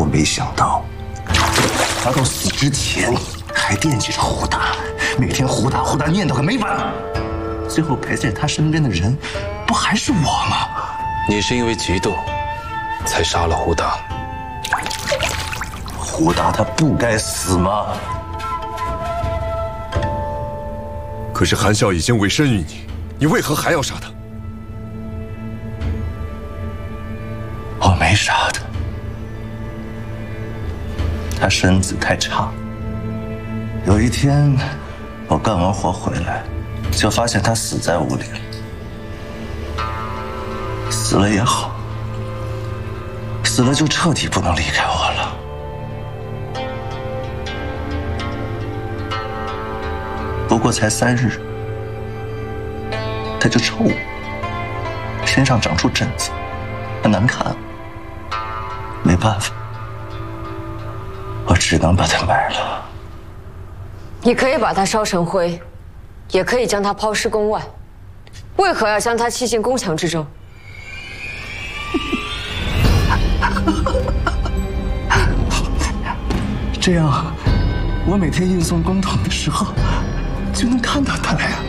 没想到，他到死之前还惦记着胡达，每天胡达念叨个没完。最后陪在他身边的人，不还是我吗？ 你是因为嫉妒，才杀了胡达。 胡达他不该死吗？ 可是韩笑已经委身于你，你为何还要杀他？ 我没杀他，他身子太差。有一天，我干完活回来，就发现他死在屋里了。死了也好，死了就彻底不能离开我了。不过才3日，他就臭我，身上长出疹子，很难看。没办法，我只能把它埋了。 你可以把它烧成灰，也可以将它抛尸宫外，为何要将它弃进宫墙之中？ 这样，我每天运送公桶的时候，就能看到他了呀。